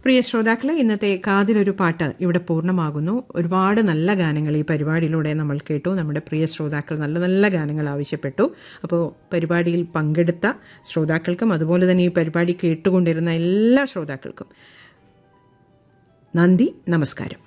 പ്രിയ ശ്രോതാക്കളെ, ഇന്നത്തെ കാതിലൊരു പാട്ട് ഇവിടെ പൂർണ്ണമാകുന്നു. ഒരുപാട് നല്ല ഗാനങ്ങൾ ഈ പരിപാടിയിലൂടെ നമ്മൾ കേട്ടു. നമ്മുടെ പ്രിയ ശ്രോതാക്കൾ നല്ല നല്ല ഗാനങ്ങൾ ആവശ്യപ്പെട്ടു. അപ്പോൾ പരിപാടിയിൽ പങ്കെടുത്ത ശ്രോതാക്കൾക്കും അതുപോലെ തന്നെ ഈ പരിപാടി കേട്ടുകൊണ്ടിരുന്ന എല്ലാ ശ്രോതാക്കൾക്കും നന്ദി, നമസ്കാരം.